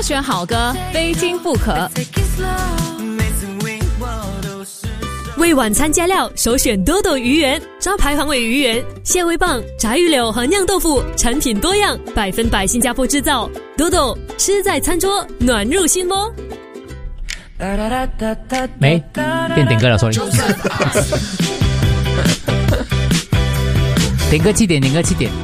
选好歌，非听不可。 为晚餐加料，首选多多鱼圆，招牌黄尾鱼圆、蟹味棒、炸鱼柳和酿豆腐，产品多样，100%新加坡制造。多多吃在餐桌，暖入心窝。 没变点歌了 ，sorry。点歌7点，点歌7点。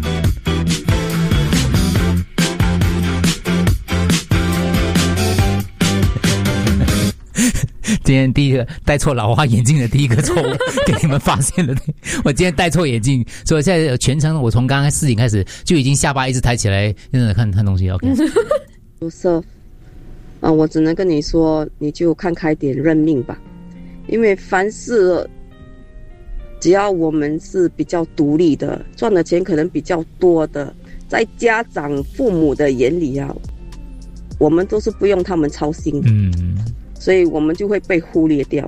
今天第一个戴错老花眼镜的第一个错误给你们发现了。我今天戴错眼镜，所以现在全程我从刚刚4点开始就已经下巴一直抬起来，认真看东西。OK。 Joseph， 我只能跟你说，你就看开点，认命吧。因为凡事，只要我们是比较独立的，赚的钱可能比较多的，在家长父母的眼里啊，我们都是不用他们操心的。所以我们就会被忽略掉。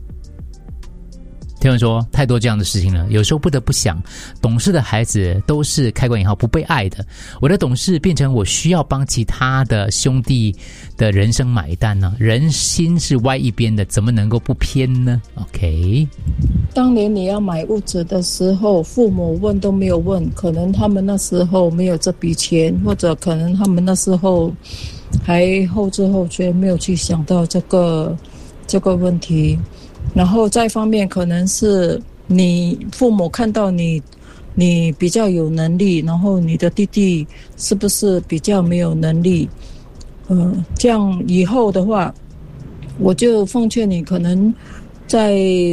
听我说，太多这样的事情了，有时候不得不想，懂事的孩子都是开关引号不被爱的。我的懂事变成我需要帮其他的兄弟的人生买单呢？人心是歪一边的，怎么能够不偏呢 ？OK。 当年你要买屋子的时候，父母问都没有问，可能他们那时候没有这笔钱，或者可能他们那时候还后知后觉，没有去想到这个问题。然后再方面，可能是你父母看到你比较有能力，然后你的弟弟是不是比较没有能力？这样以后的话，我就奉劝你，可能在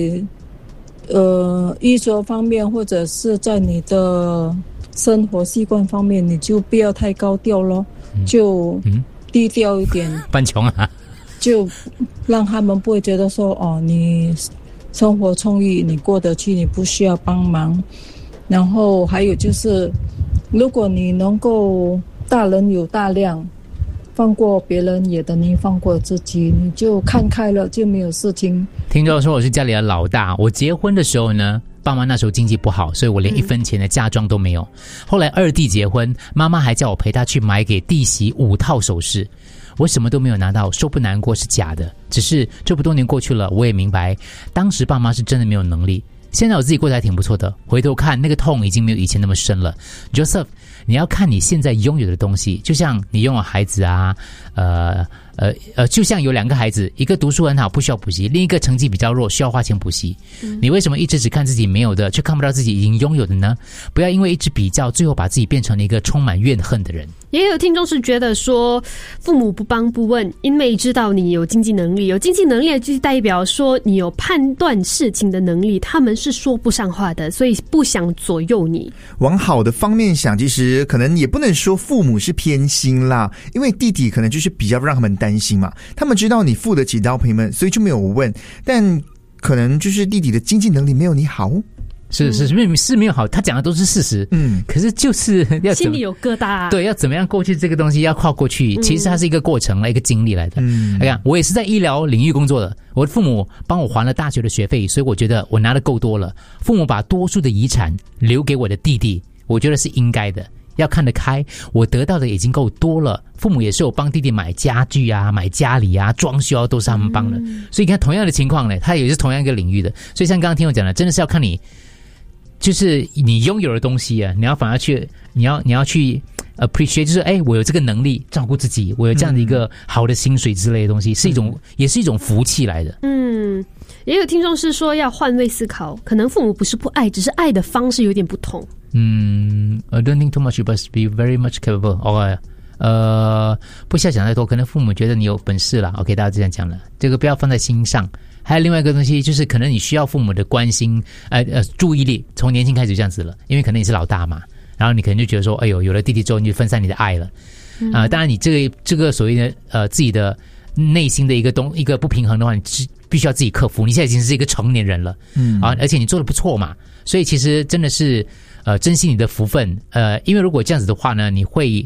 衣着方面，或者是在你的生活习惯方面，你就不要太高调咯，就低调一点。 搬穷啊！ 就让他们不会觉得说你生活充裕，你过得去，你不需要帮忙。然后还有就是，如果你能够大人有大量，放过别人也等于放过自己，你就看开了，就没有事情。 听众说我是家里的老大，我结婚的时候呢，爸妈那时候经济不好，所以我连1分钱的嫁妆都没有。后来二弟结婚，妈妈还叫我陪他去买给弟媳5套首饰。我什么都没有拿到，说不难过是假的，只是这么多年过去了，我也明白当时爸妈是真的没有能力。现在我自己过得还挺不错的，回头看那个痛已经没有以前那么深了。 Joseph， 你要看你现在拥有的东西，就像你拥有孩子啊，就像有2个孩子，一个读书很好不需要补习，另一个成绩比较弱需要花钱补习。你为什么一直只看自己没有的，却看不到自己已经拥有的呢？不要因为一直比较，最后把自己变成了一个充满怨恨的人。 也有听众是觉得说，父母不帮不问，因为知道你有经济能力，有经济能力就代表说你有判断事情的能力，他们是说不上话的，所以不想左右你。 往好的方面想，其实可能也不能说父母是偏心啦，因为弟弟可能就是比较让他们担心嘛，他们知道你付得起down payment，所以就没有问，但可能就是弟弟的经济能力没有你好。 是没有好，他讲的都是事实。可是就是要心里有疙瘩啊。 对，要怎么样过去这个东西，要跨过去，其实它是一个过程来，一个经历来的。你看，我也是在医疗领域工作的，我的父母帮我还了大学的学费，所以我觉得我拿的够多了。父母把多数的遗产留给我的弟弟，我觉得是应该的。要看得开，我得到的已经够多了。父母也是有帮弟弟买家具啊、买家里啊、装修啊，都是他们帮的。所以你看，同样的情况呢，他也是同样一个领域的。所以像刚刚听我讲的，真的是要看你。就是你拥有的东西啊，你要反而去，你要去 appreciate， 就是我有这个能力照顾自己，我有这样的一个好的薪水之类的东西，是一种也是一种福气来的。 也有听众是说要换位思考，可能父母不是不爱，只是爱的方式有点不同。 I don't think too much, you must be very much capable. 不需要讲太多，可能父母觉得你有本事啦。OK， 大家这样讲了，这个不要放在心上。还有另外一个东西，就是可能你需要父母的关心，注意力，从年轻开始这样子了，因为可能你是老大嘛，然后你可能就觉得说，有了弟弟之后，你就分散你的爱了。当然你这个所谓的自己的内心的一个不平衡的话，你必须要自己克服。你现在已经是一个成年人了，而且你做得不错嘛，所以其实真的是珍惜你的福分。因为如果这样子的话呢，你会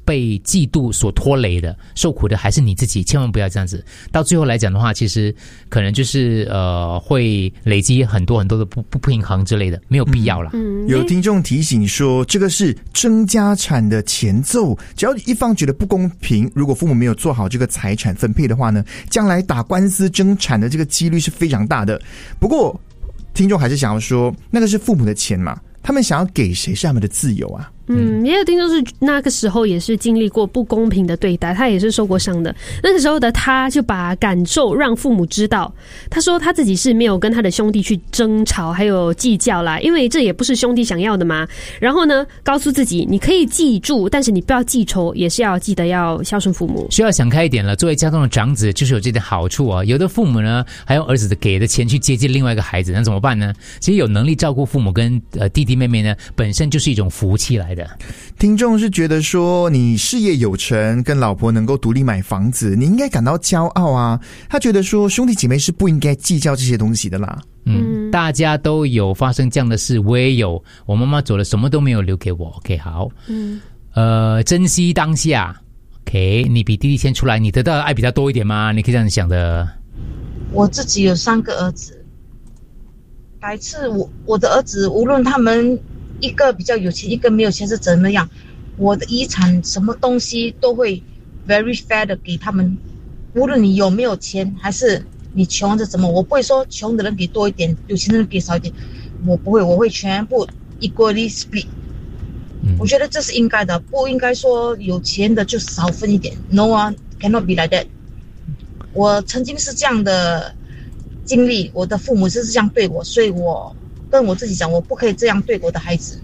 被嫉妒所拖累的，受苦的还是你自己，千万不要这样子。到最后来讲的话，其实可能就是会累积很多很多的不平衡之类的，没有必要啦。 有听众提醒说，这个是争家产的前奏，只要一方觉得不公平，如果父母没有做好这个财产分配的话呢，将来打官司争产的这个几率是非常大的。不过听众还是想要说，那个是父母的钱嘛，他们想要给谁是他们的自由啊。 也有听众是那个时候也是经历过不公平的对待，他也是受过伤的。那个时候的他就把感受让父母知道，他说他自己是没有跟他的兄弟去争吵还有计较啦，因为这也不是兄弟想要的嘛。然后呢，告诉自己你可以记住，但是你不要记仇，也是要记得要孝顺父母。 需要想开一点了，作为家中的长子就是有这点好处啊。有的父母呢还用儿子给的钱去接近另外一个孩子，那怎么办呢？其实有能力照顾父母跟弟弟妹妹呢，本身就是一种福气来的。 听众是觉得说，你事业有成，跟老婆能够独立买房子，你应该感到骄傲啊。他觉得说，兄弟姐妹是不应该计较这些东西的啦。 大家都有发生这样的事，我也有。我妈妈走了，什么都没有留给我。OK， 好。珍惜当下。OK， 你比弟弟先出来，你得到的爱比较多一点吗？你可以这样想的。 我自己有3个儿子，改次我的儿子无论他们一个比较有钱，一个没有钱是怎么样，我的遗产什么东西都会 very fair 的给他们，无论你有没有钱还是你穷是怎么，我不会说穷的人给多一点，有钱的人给少一点，我不会，我会全部 equally split。我觉得这是应该的，不应该说有钱的就少分一点。No one cannot be like that。我曾经是这样的经历，我的父母是这样对我，所以我跟我自己讲，我不可以这样对我的孩子。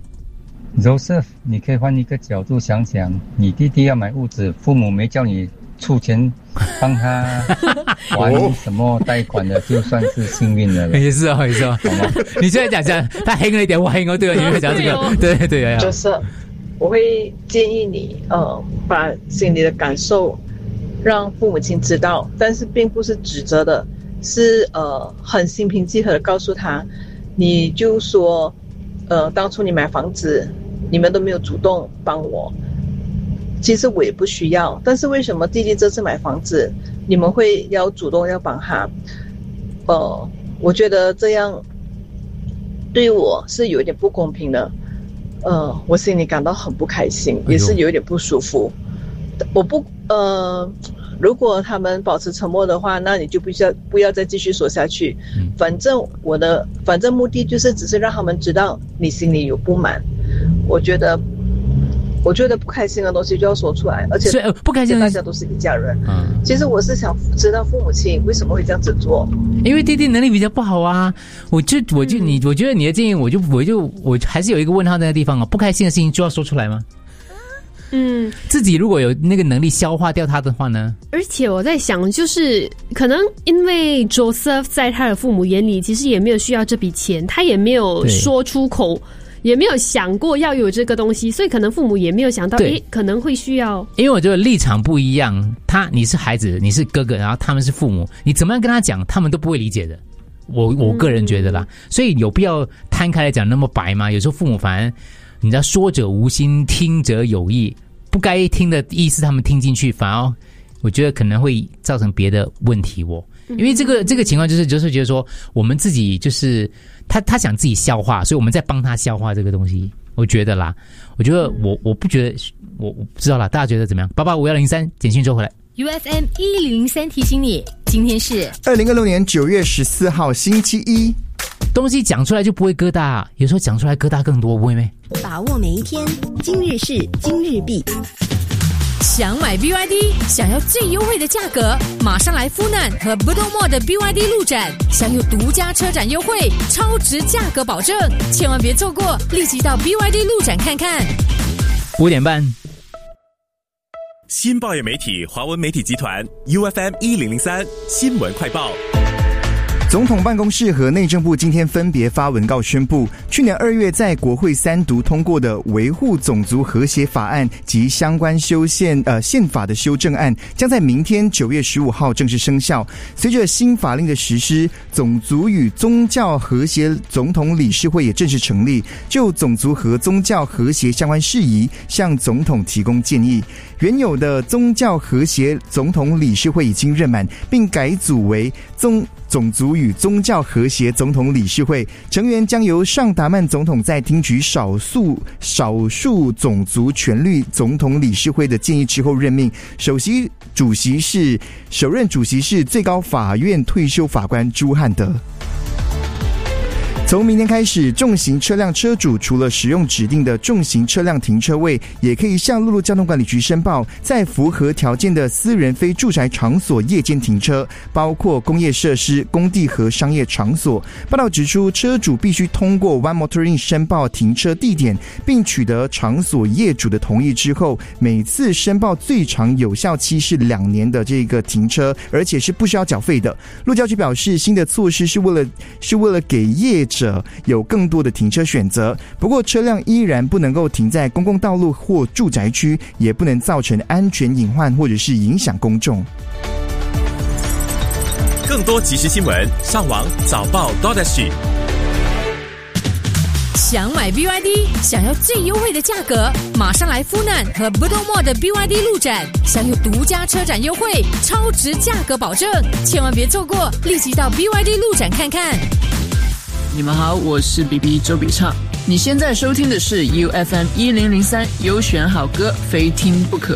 Joseph， 你可以换一个角度想想，你弟弟要买屋子，父母没叫你出钱帮他还什么贷款的，就算是幸运的了。 也是哦，也是哦。你现在讲他黑了一点，我黑了，对吧？你会讲这个，对啊。 Joseph， 我会建议你，把心里的感受让父母亲知道，但是并不是指责的。是很心平气和的告诉他，你就说当初你买房子你们都没有主动帮我，其实我也不需要，但是为什么弟弟这次买房子你们会要主动要帮他？我觉得这样对我是有点不公平的，我心里感到很不开心，也是有点不舒服。我不如果他们保持沉默的话，那你就不要再继续说下去。反正目的就是只是让他们知道你心里有不满。我觉得不开心的东西就要说出来，而且不开心的大家都是一家人。其实我是想知道父母亲为什么会这样子做。 因为弟弟能力比较不好啊。我觉得你的建议，我还是有一个问号在那个地方啊。不开心的事情就要说出来吗？自己如果有那个能力消化掉它的话呢？ 而且我在想，就是可能因为 Joseph 在他的父母眼里其实也没有需要这笔钱，他也没有说出口，也没有想过要有这个东西，所以可能父母也没有想到可能会需要。 因为我觉得立场不一样，你是孩子，你是哥哥，然后他们是父母，你怎么样跟他讲他们都不会理解的。我个人觉得啦，所以有必要摊开来讲那么白吗？有时候父母反而你知道，说者无心，听者有意，不该听的意思他们听进去，反而我觉得可能会造成别的问题。因为这个情况就是觉得说，我们自己就是他想自己消化，所以我们在帮他消化这个东西。我觉得啦，我不觉得，我不知道啦，大家觉得怎么样？885103简讯之后回来。 UFM 1003提醒你，今天是 2026年9月14号星期一。 东西讲出来就不会疙瘩，有时候讲出来疙瘩更多，不会咩？ 把握每一天，今日事今日毕。 想买 BYD， 想要最优惠的价格，马上来富难和 Budomo 的 BYD 路展，享有独家车展优惠，超值价格保证，千万别错过，立即到 BYD 路展看看。 5点半。 新报业媒体华文媒体集团 UFM 1003新闻快报。 总统办公室和内政部今天分别发文告宣布，去年2月在国会3读通过的维护种族和谐法案及相关宪法的修正案，将在明天9月15号正式生效。随着新法令的实施，种族与宗教和谐总统理事会也正式成立，就种族和宗教和谐相关事宜向总统提供建议。原有的宗教和谐总统理事会已经任满，并改组为种族与宗教和谐总统理事会，成员将由尚达曼总统在听取少数种族权利总统理事会的建议之后任命。首任主席是最高法院退休法官朱汉德。从明天开始，重型车辆车主除了使用指定的重型车辆停车位，也可以向陆路交通管理局申报，在符合条件的私人非住宅场所夜间停车，包括工业设施、工地和商业场所。报道指出，车主必须通过 One Motoring 申报停车地点，并取得场所业主的同意之后，每次申报最长有效期是2年的这个停车，而且是不需要缴费的。路交局表示，新的措施是为了给业者有更多的停车选择，不过车辆依然不能够停在公共道路或住宅区，也不能造成安全隐患或者是影响公众。 更多即时新闻，上网早报 .SG。 想买 BYD， 想要最优惠的价格，马上来富难和 Bedok的 BYD 路展，享有独家车展优惠，超值价格保证，千万别错过，立即到 BYD 路展看看。 你们好，我是 BB 周笔畅。你现在收听的是 UFM 1003，优选好歌，非听不可。